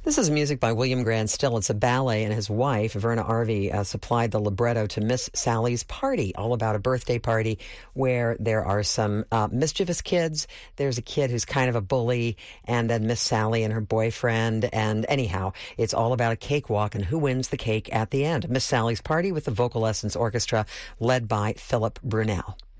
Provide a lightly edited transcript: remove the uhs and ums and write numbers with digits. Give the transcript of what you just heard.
This is music by William Grant Still. It's a ballet, and his wife, Verna Arvey, supplied the libretto to Miss Sally's Party, all about a birthday party where there are some mischievous kids. There's a kid who's kind of a bully, and then Miss Sally and her boyfriend. And anyhow, it's all about a cakewalk and who wins the cake at the end. Miss Sally's Party with the Vocal Lessons Orchestra, led by Philip Brunel.